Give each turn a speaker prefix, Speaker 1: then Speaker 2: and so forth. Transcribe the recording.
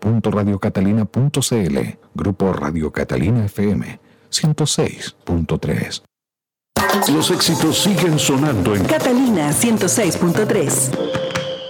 Speaker 1: www.radiocatalina.cl. Grupo Radio Catalina FM 106.3.
Speaker 2: Los éxitos siguen sonando en
Speaker 3: Catalina 106.3.